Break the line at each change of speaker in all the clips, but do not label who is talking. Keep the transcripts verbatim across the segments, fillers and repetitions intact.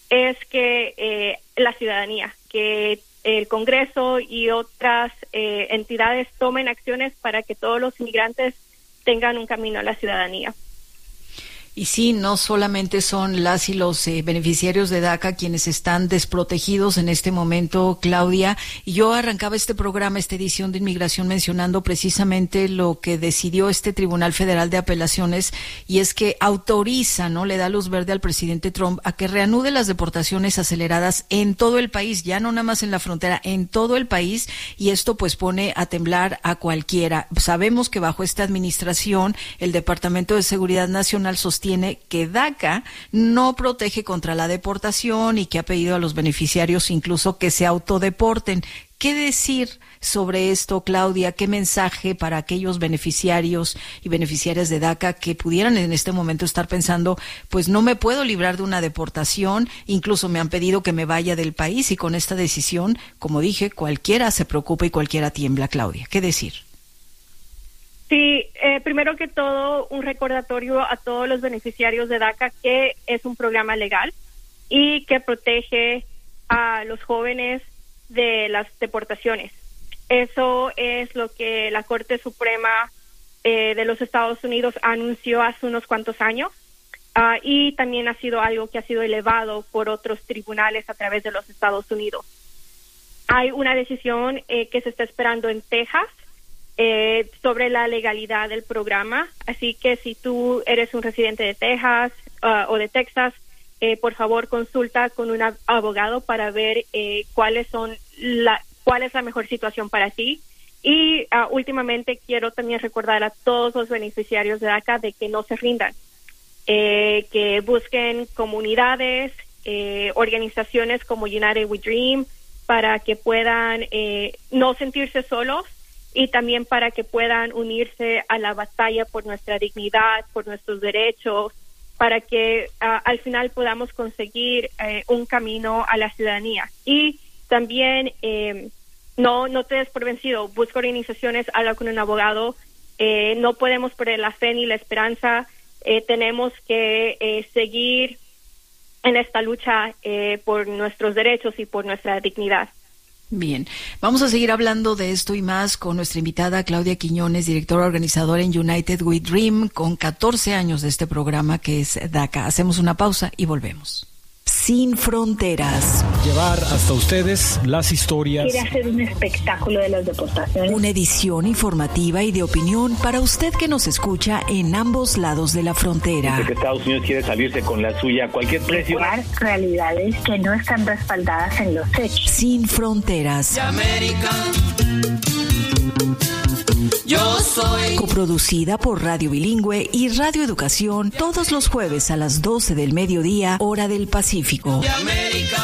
es que eh, la ciudadanía, que el Congreso y otras eh, entidades tomen acciones para que todos los inmigrantes tengan un camino a la ciudadanía.
Y sí, no solamente son las y los eh, beneficiarios de DACA quienes están desprotegidos en este momento, Claudia. Y yo arrancaba este programa, esta edición de Inmigración, mencionando precisamente lo que decidió este Tribunal Federal de Apelaciones, y es que autoriza, ¿no? Le da luz verde al presidente Trump a que reanude las deportaciones aceleradas en todo el país, ya no nada más en la frontera, en todo el país, y esto pues pone a temblar a cualquiera. Sabemos que bajo esta administración el Departamento de Seguridad Nacional sostiene que DACA no protege contra la deportación y que ha pedido a los beneficiarios incluso que se autodeporten. ¿Qué decir sobre esto, Claudia? ¿Qué mensaje para aquellos beneficiarios y beneficiarias de DACA que pudieran en este momento estar pensando, pues no me puedo librar de una deportación, incluso me han pedido que me vaya del país, y con esta decisión, como dije, cualquiera se preocupa y cualquiera tiembla, Claudia? ¿Qué decir?
Sí, eh, primero que todo, un recordatorio a todos los beneficiarios de DACA que es un programa legal y que protege a los jóvenes de las deportaciones. Eso es lo que la Corte Suprema eh, de los Estados Unidos anunció hace unos cuantos años, uh, y también ha sido algo que ha sido elevado por otros tribunales a través de los Estados Unidos. Hay una decisión eh, que se está esperando en Texas, Eh, sobre la legalidad del programa, así que si tú eres un residente de Texas uh, o de Texas, eh, por favor consulta con un abogado para ver eh, cuáles son la, cuál es la mejor situación para ti. Y uh, últimamente quiero también recordar a todos los beneficiarios de DACA de que no se rindan, eh, que busquen comunidades, eh, organizaciones como United We Dream, para que puedan eh, no sentirse solos, y también para que puedan unirse a la batalla por nuestra dignidad, por nuestros derechos, para que uh, al final podamos conseguir eh, un camino a la ciudadanía. Y también eh, no no te des por vencido, busca organizaciones, habla con un abogado, eh, no podemos perder la fe ni la esperanza, eh, tenemos que eh, seguir en esta lucha eh, por nuestros derechos y por nuestra dignidad.
Bien, vamos a seguir hablando de esto y más con nuestra invitada Claudia Quiñones, directora organizadora en United We Dream, con catorce años de este programa que es DACA. Hacemos una pausa y volvemos. Sin fronteras.
Llevar hasta ustedes las historias.
Quiere hacer un espectáculo de las deportaciones.
Una edición informativa y de opinión para usted que nos escucha en ambos lados de la frontera.
Dice que Estados Unidos quiere salirse con la suya a cualquier precio.
Realidades que no están respaldadas en los hechos.
Sin fronteras.
De América. Yo soy.
Coproducida por Radio Bilingüe y Radio Educación, todos los jueves a las doce del mediodía, hora del Pacífico.
De América.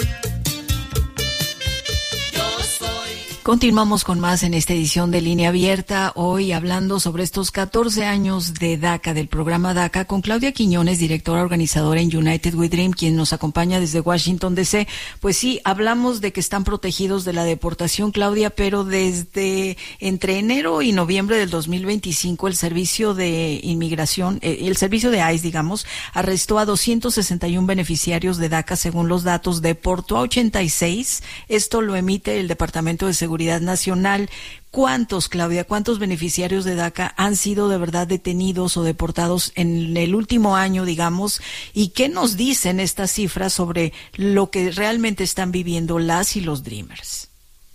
Continuamos con más en esta edición de Línea Abierta, hoy hablando sobre estos catorce años de DACA, del programa DACA, con Claudia Quiñones, directora organizadora en United We Dream, quien nos acompaña desde Washington, D C Pues sí, hablamos de que están protegidos de la deportación, Claudia, pero desde entre enero y noviembre del dos mil veinticinco, el Servicio de Inmigración, eh, el Servicio de I C E, digamos, arrestó a doscientos sesenta y uno beneficiarios de DACA, según los datos, deportó a ochenta y seis. Esto lo emite el Departamento de Seguridad Nacional. ¿Cuántos, Claudia, cuántos beneficiarios de DACA han sido de verdad detenidos o deportados en el último año, digamos? ¿Y qué nos dicen estas cifras sobre lo que realmente están viviendo las y los Dreamers?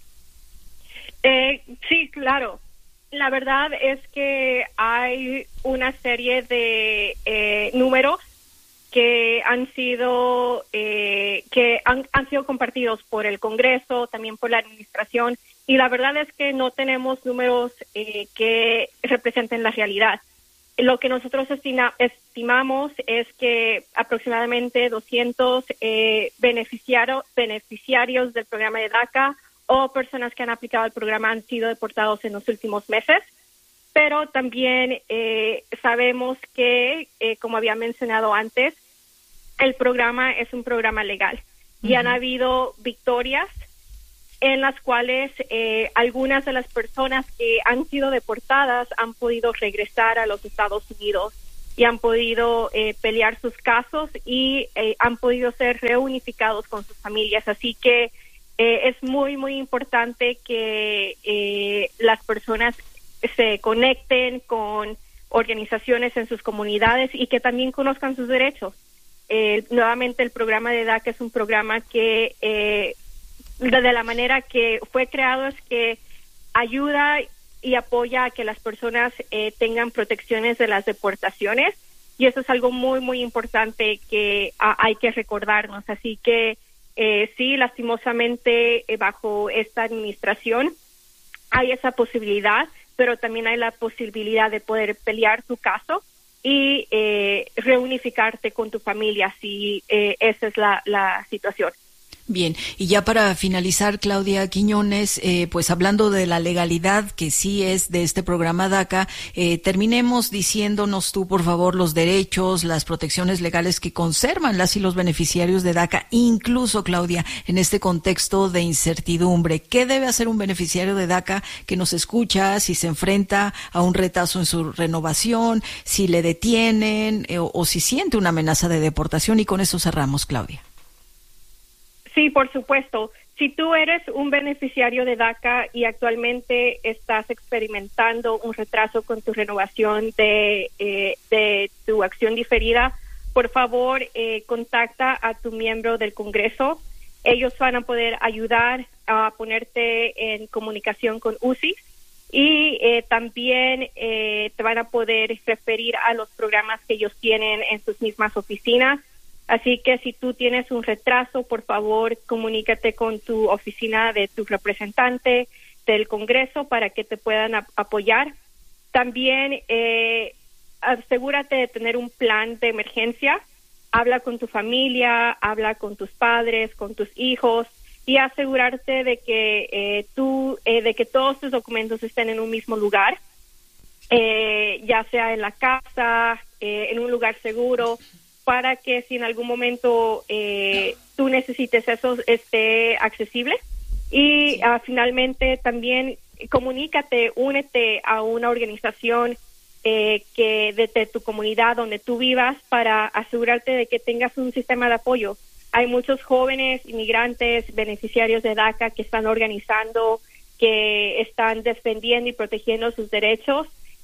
Eh, sí, claro. La verdad es que hay una serie de eh, números que han sido eh, que han, han sido compartidos por el Congreso, también por la administración, y la verdad es que no tenemos números eh, que representen la realidad. Lo que nosotros estima, estimamos es que aproximadamente doscientos eh, beneficiario, beneficiarios del programa de DACA o personas que han aplicado el programa han sido deportados en los últimos meses. Pero también eh, sabemos que, eh, como había mencionado antes, el programa es un programa legal. Uh-huh. Y han habido victorias en las cuales eh, algunas de las personas que han sido deportadas han podido regresar a los Estados Unidos y han podido eh, pelear sus casos y eh, han podido ser reunificados con sus familias. Así que eh, es muy, muy importante que eh, las personas se conecten con organizaciones en sus comunidades y que también conozcan sus derechos. Eh, nuevamente, el programa de DACA es un programa que, eh, de la manera que fue creado, es que ayuda y apoya a que las personas eh, tengan protecciones de las deportaciones, y eso es algo muy, muy importante que a, hay que recordarnos. Así que eh, sí, lastimosamente, eh, bajo esta administración hay esa posibilidad, pero también hay la posibilidad de poder pelear tu caso y eh, reunificarte con tu familia si eh, esa es la, la situación.
Bien, y ya para finalizar, Claudia Quiñones, eh, pues hablando de la legalidad que sí es de este programa DACA, eh, terminemos diciéndonos tú, por favor, los derechos, las protecciones legales que conservan las y los beneficiarios de DACA, incluso, Claudia, en este contexto de incertidumbre. ¿Qué debe hacer un beneficiario de DACA que nos escucha si se enfrenta a un retraso en su renovación, si le detienen eh, o, o si siente una amenaza de deportación? Y con eso cerramos, Claudia.
Sí, por supuesto. Si tú eres un beneficiario de DACA y actualmente estás experimentando un retraso con tu renovación de, eh, de tu acción diferida, por favor, eh, contacta a tu miembro del Congreso. Ellos van a poder ayudar a ponerte en comunicación con U C I S y eh, también eh, te van a poder referir a los programas que ellos tienen en sus mismas oficinas. Así que si tú tienes un retraso, por favor, comunícate con tu oficina de tu representante del Congreso para que te puedan ap- apoyar. También eh, asegúrate de tener un plan de emergencia. Habla con tu familia, habla con tus padres, con tus hijos, y asegurarte de que eh, tú, eh, de que todos tus documentos estén en un mismo lugar, eh, ya sea en la casa, eh, en un lugar seguro, para que si en algún momento eh, tú necesites eso, esté accesible. Y uh, finalmente también comunícate, únete a una organización eh, que desde tu comunidad donde tú vivas para asegurarte de que tengas un sistema de apoyo. Hay muchos jóvenes inmigrantes, beneficiarios de DACA que están organizando, que están defendiendo y protegiendo sus derechos.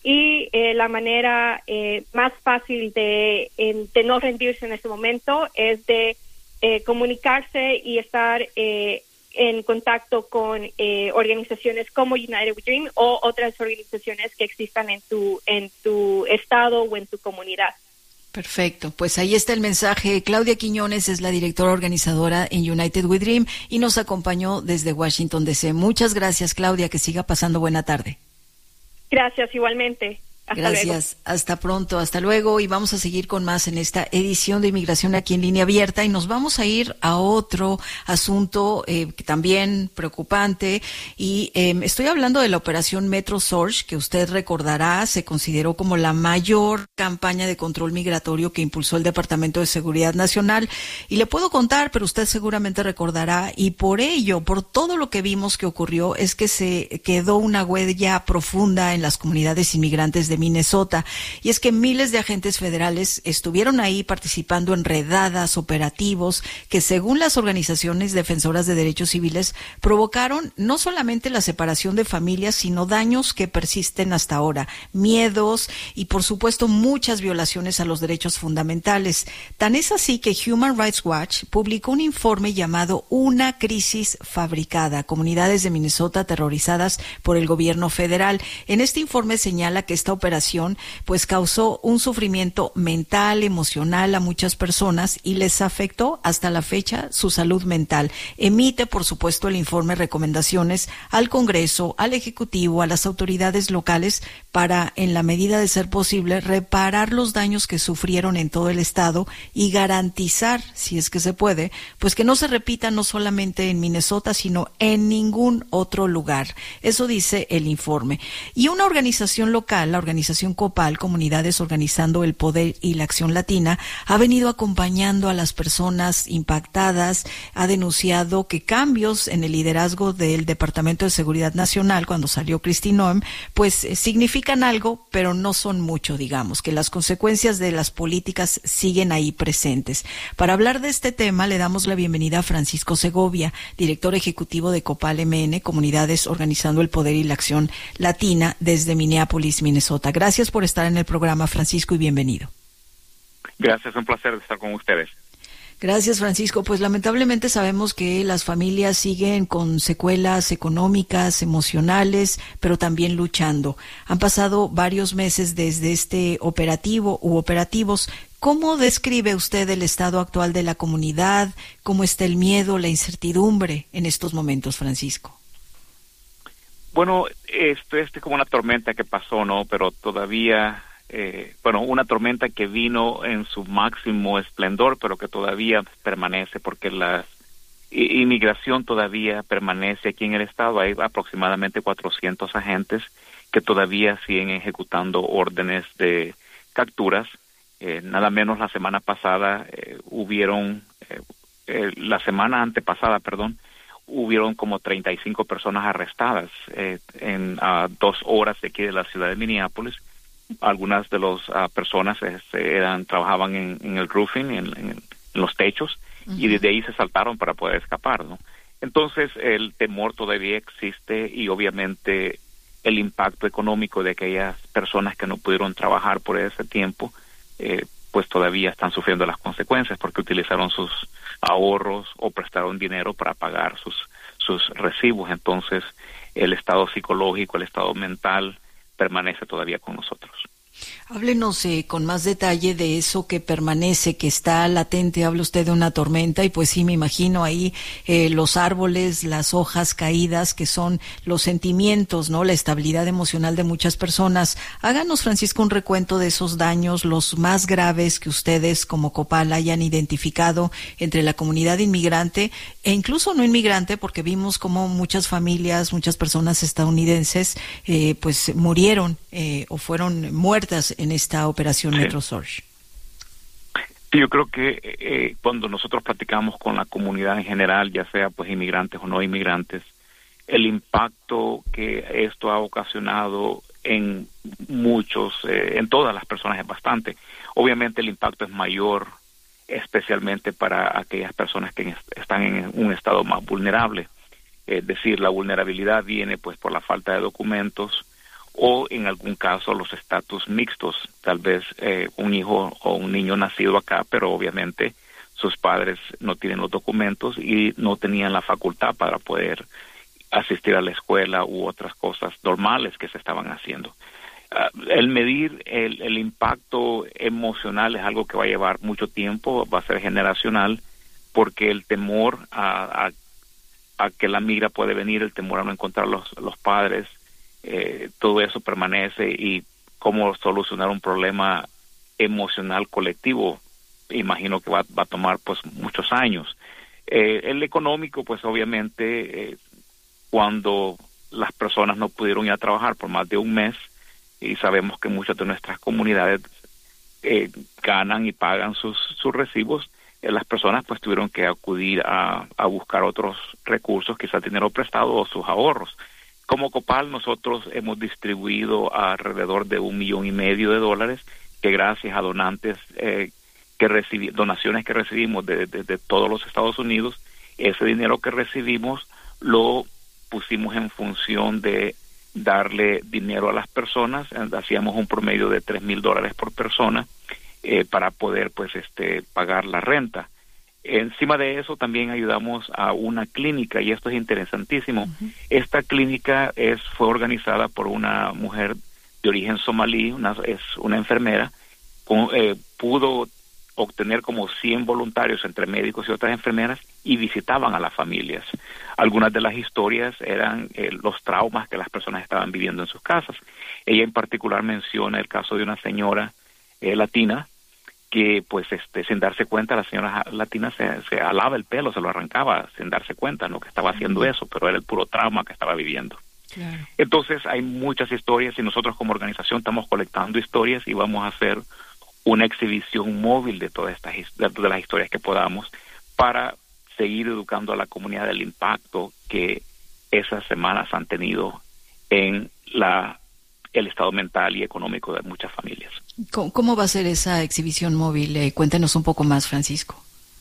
Y eh, la manera eh, más fácil de, en, de no rendirse en este momento es de eh, comunicarse y estar eh, en contacto con eh, organizaciones como United We Dream o otras organizaciones que existan en tu, en tu estado o en tu comunidad.
Perfecto, pues ahí está el mensaje. Claudia Quiñones es la directora organizadora en United We Dream y nos acompañó desde Washington, D C Muchas gracias, Claudia, que siga pasando buena tarde.
Gracias, igualmente. Hasta
Gracias,
luego.
Hasta pronto, hasta luego, y vamos a seguir con más en esta edición de Inmigración aquí en Línea Abierta, y nos vamos a ir a otro asunto eh, también preocupante, y eh, estoy hablando de la operación Metro Surge, que usted recordará, se consideró como la mayor campaña de control migratorio que impulsó el Departamento de Seguridad Nacional, y le puedo contar, pero usted seguramente recordará, y por ello, por todo lo que vimos que ocurrió, es que se quedó una huella profunda en las comunidades inmigrantes de Minnesota, y es que miles de agentes federales estuvieron ahí participando en redadas, operativos que, según las organizaciones defensoras de derechos civiles, provocaron no solamente la separación de familias, sino daños que persisten hasta ahora, miedos y, por supuesto, muchas violaciones a los derechos fundamentales. Tan es así que Human Rights Watch publicó un informe llamado Una crisis fabricada, comunidades de Minnesota aterrorizadas por el gobierno federal. En este informe señala que esta operación pues causó un sufrimiento mental, emocional a muchas personas y les afectó hasta la fecha su salud mental. Emite, por supuesto, el informe recomendaciones al Congreso, al Ejecutivo, a las autoridades locales para, en la medida de ser posible, reparar los daños que sufrieron en todo el estado y garantizar, si es que se puede, pues que no se repita no solamente en Minnesota, sino en ningún otro lugar. Eso dice el informe. Y una organización local, la organización organización COPAL, Comunidades Organizando el Poder y la Acción Latina, ha venido acompañando a las personas impactadas, ha denunciado que cambios en el liderazgo del Departamento de Seguridad Nacional, cuando salió Kristi Noem, pues eh, significan algo, pero no son mucho, digamos, que las consecuencias de las políticas siguen ahí presentes. Para hablar de este tema, le damos la bienvenida a Francisco Segovia, director ejecutivo de COPAL M N, Comunidades Organizando el Poder y la Acción Latina, desde Minneapolis, Minnesota. Gracias por estar en el programa, Francisco, y bienvenido.
Gracias, un placer estar con ustedes.
Gracias, Francisco. Pues lamentablemente sabemos que las familias siguen con secuelas económicas, emocionales, pero también luchando. Han pasado varios meses desde este operativo u operativos. ¿Cómo describe usted el estado actual de la comunidad? ¿Cómo está el miedo, la incertidumbre en estos momentos, Francisco?
Bueno, esto es como una tormenta que pasó, ¿no? Pero todavía, eh, bueno, una tormenta que vino en su máximo esplendor, pero que todavía permanece, porque la inmigración todavía permanece aquí en el estado. Hay aproximadamente cuatrocientos agentes que todavía siguen ejecutando órdenes de capturas. Eh, nada menos la semana pasada eh, hubieron, eh, eh, la semana antepasada, perdón, hubieron como treinta y cinco personas arrestadas eh, en a dos horas de aquí de la ciudad de Minneapolis. Algunas de las uh, personas este, eran trabajaban en, en el roofing, en, en, en los techos, uh-huh. y desde ahí se saltaron para poder escapar, ¿no? Entonces el temor todavía existe y obviamente el impacto económico de aquellas personas que no pudieron trabajar por ese tiempo, eh, pues todavía están sufriendo las consecuencias porque utilizaron sus ahorros o prestaron dinero para pagar sus sus recibos. Entonces el estado psicológico, el estado mental permanece todavía con nosotros.
Háblenos eh, con más detalle de eso que permanece, que está latente. Habla usted de una tormenta y pues sí, me imagino ahí eh, los árboles, las hojas caídas, que son los sentimientos, ¿no? La estabilidad emocional de muchas personas. Háganos, Francisco, un recuento de esos daños, los más graves que ustedes como COPAL hayan identificado entre la comunidad inmigrante e incluso no inmigrante, porque vimos como muchas familias, muchas personas estadounidenses eh, pues murieron eh, o fueron muertas en esta operación sí. Metro Surge.
Sí, yo creo que eh, cuando nosotros platicamos con la comunidad en general, ya sea pues inmigrantes o no inmigrantes, el impacto que esto ha ocasionado en muchos, eh, en todas las personas es bastante. Obviamente el impacto es mayor, especialmente para aquellas personas que están en un estado más vulnerable. Es decir, la vulnerabilidad viene pues por la falta de documentos, o en algún caso los estatus mixtos, tal vez eh, un hijo o un niño nacido acá, pero obviamente sus padres no tienen los documentos y no tenían la facultad para poder asistir a la escuela u otras cosas normales que se estaban haciendo. Uh, el medir el, el impacto emocional es algo que va a llevar mucho tiempo, va a ser generacional, porque el temor a, a, a que la migra puede venir, el temor a no encontrar los, los padres, Eh, todo eso permanece, y cómo solucionar un problema emocional colectivo, imagino que va, va a tomar pues muchos años. Eh, el económico, pues obviamente, eh, cuando las personas no pudieron ir a trabajar por más de un mes, y sabemos que muchas de nuestras comunidades eh, ganan y pagan sus, sus recibos, eh, las personas pues tuvieron que acudir a, a buscar otros recursos, quizás dinero prestado o sus ahorros. Como COPAL nosotros hemos distribuido alrededor de un millón y medio de dólares, que gracias a donantes eh, que recibi- donaciones que recibimos de, de, de todos los Estados Unidos, ese dinero que recibimos lo pusimos en función de darle dinero a las personas. Hacíamos un promedio de tres mil dólares por persona eh, para poder pues este pagar la renta. Encima de eso también ayudamos a una clínica, y esto es interesantísimo. Uh-huh. Esta clínica es fue organizada por una mujer de origen somalí, una, es una enfermera, con, eh, pudo obtener como cien voluntarios entre médicos y otras enfermeras, y visitaban a las familias. Algunas de las historias eran eh, los traumas que las personas estaban viviendo en sus casas. Ella en particular menciona el caso de una señora eh, latina, que pues este sin darse cuenta la señora latina se, se alaba el pelo, se lo arrancaba sin darse cuenta, ¿no?, que estaba haciendo eso, pero era el puro trauma que estaba viviendo.
Claro.
Entonces hay muchas historias y nosotros como organización estamos colectando historias y vamos a hacer una exhibición móvil de todas estas de las historias que podamos para seguir educando a la comunidad del impacto que esas semanas han tenido en la el estado mental y económico de muchas familias.
¿Cómo, cómo va a ser esa exhibición móvil? Eh, cuéntenos un poco más, Francisco.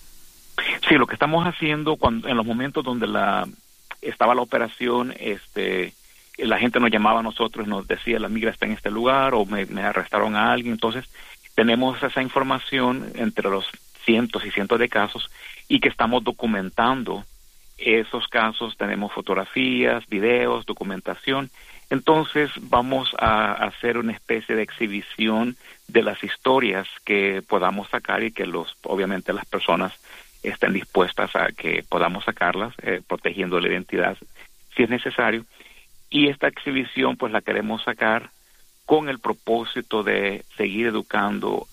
Sí, lo que estamos haciendo cuando en los momentos donde la estaba la operación, este, la gente nos llamaba a nosotros y nos decía, la migra está en este lugar o me, me arrestaron a alguien. Entonces, tenemos esa información entre los cientos y cientos de casos y que estamos documentando esos casos. Tenemos fotografías, videos, documentación. Entonces vamos a hacer una especie de exhibición de las historias que podamos sacar y que los, obviamente las personas estén dispuestas a que podamos sacarlas, eh, protegiendo la identidad si es necesario. Y esta exhibición pues la queremos sacar con el propósito de seguir educando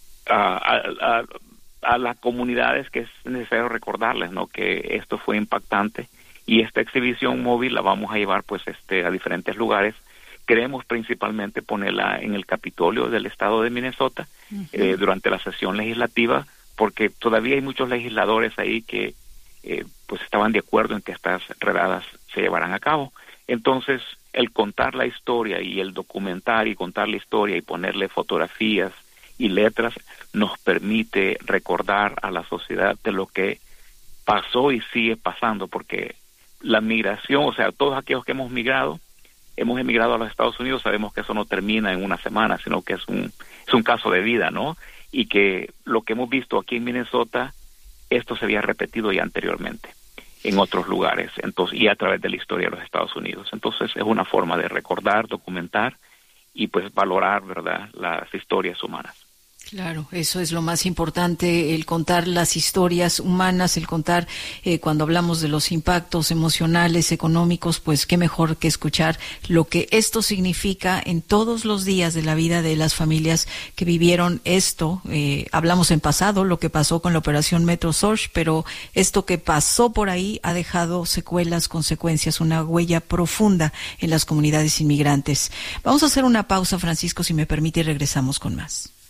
a, a, a, a las comunidades que es necesario recordarles, ¿no?, que esto fue impactante. Y esta exhibición móvil la vamos a llevar pues este a diferentes lugares. Queremos principalmente ponerla en el Capitolio del estado de Minnesota, uh-huh. eh, durante la sesión legislativa, porque todavía hay muchos legisladores ahí que eh, pues estaban de acuerdo en que estas redadas se llevaran a cabo. Entonces, el contar la historia y el documentar y contar la historia y ponerle fotografías y letras nos permite recordar a la sociedad de lo que pasó y sigue pasando, porque la migración, o sea, todos aquellos que hemos migrado, hemos emigrado a los Estados Unidos, sabemos que eso no termina en una semana, sino que es un es un caso de vida, ¿no? Y que lo que hemos visto aquí en Minnesota, esto se había repetido ya anteriormente en otros lugares, entonces, y a través de la historia de los Estados Unidos. Entonces es una forma de recordar, documentar y pues valorar, ¿verdad?, las historias humanas.
Claro, eso es lo más importante, el contar las historias humanas, el contar eh, cuando hablamos de los impactos emocionales, económicos, pues qué mejor que escuchar lo que esto significa en todos los días de la vida de las familias que vivieron esto. Eh, hablamos en pasado, lo que pasó con la operación Metro Surge, pero esto que pasó por ahí ha dejado secuelas, consecuencias, una huella profunda en las comunidades inmigrantes. Vamos a hacer una pausa, Francisco, si me permite, y regresamos con más.